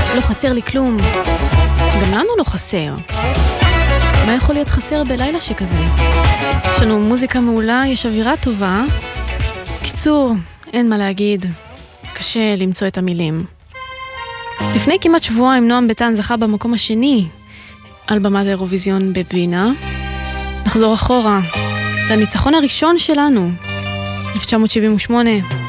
לא חסר לי כלום. גם לנו לא חסר. מה יכול להיות חסר בלילה שכזה? יש לנו מוזיקה מעולה, יש אווירה טובה. קיצור, אין מה להגיד. קשה למצוא את המילים. לפני כמעט שבועיים נועם ביטן זכה במקום השני על במת האירוויזיון בווינה. נחזור אחורה לניצחון הראשון שלנו, 1978.